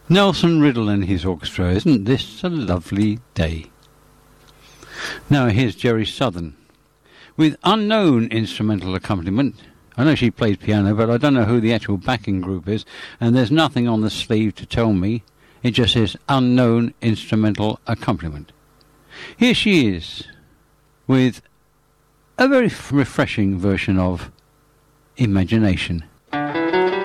Nelson Riddle and his orchestra. Isn't this a lovely day? Now here's Jerry Southern with unknown instrumental accompaniment. I know she plays piano, but I don't know who the actual backing group is, and there's nothing on the sleeve to tell me. It just says unknown instrumental accompaniment. Here she is with a very refreshing version of Imagination.